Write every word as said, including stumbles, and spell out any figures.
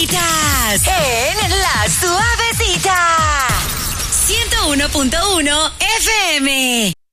Suavecitas. En La Suavecita. ciento uno punto uno F M.